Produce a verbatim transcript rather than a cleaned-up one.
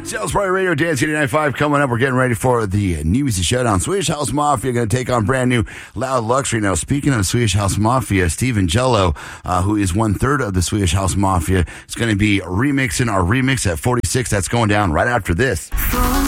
Sales Party Radio, Dance eighty-nine point five coming up. We're getting ready for the New Music Showdown. Swedish House Mafia going to take on brand new Loud Luxury. Now, speaking of Swedish House Mafia, Steven Jello, uh, who is one third of the Swedish House Mafia, is going to be remixing our remix at forty-six. That's going down right after this.